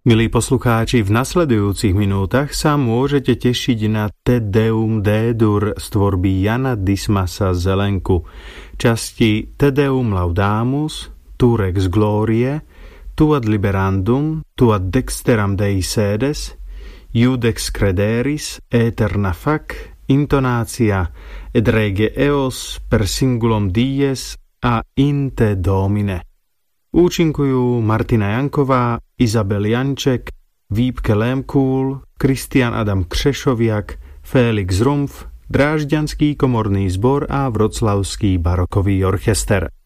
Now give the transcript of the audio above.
Milí poslucháči, v nasledujúcich minútach sa môžete tešiť na Te Deum D-dur z tvorby Jana Dismasa Zelenku, časti Te Deum Laudamus, Tu Rex Gloriae, Tu ad Liberandum, Tu ad Dexteram Dei Sedes, Iudex Crederis, Aeterna Fac, Intonácia et Rege Eos per Singulum Dies a In Te Domine. Účinkujú Martina Janková, Izabel Janček, Víbke Lémkúl, Kristian Adam Křešoviak, Félix Rumpf, Drážďanský komorný zbor a Vroclavský barokový orchester.